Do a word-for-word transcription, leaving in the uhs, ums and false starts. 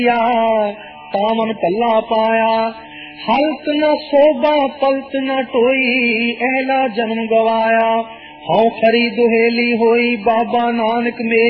तावन पल्ला पाया, हल्त न शोभा पलत न टोई, अहला जन्म गवाया। हौ खरी दुहेली होई बाबा नानक मेरी,